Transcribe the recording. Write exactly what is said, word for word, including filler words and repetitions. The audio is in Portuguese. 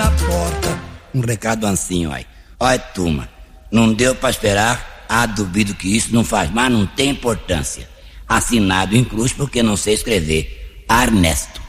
da porta. Um recado assim, ó. Olha, turma, não deu pra esperar, ah, duvido que isso não faz mais, não tem importância. Assinado em cruz porque não sei escrever. Ernesto.